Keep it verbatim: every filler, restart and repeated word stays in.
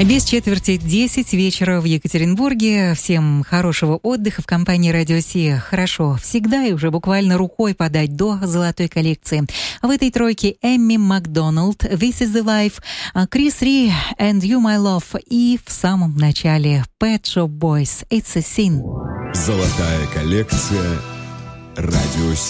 Без четверти десять вечера в Екатеринбурге. Всем хорошего отдыха в компании Радио Си. Хорошо, всегда и уже буквально рукой подать до золотой коллекции. В этой тройке Эмми Макдоналд, This is the Life, Крис Ри, And You My Love и в самом начале Pet Shop Boys, It's a Sin. Золотая коллекция Радио Си.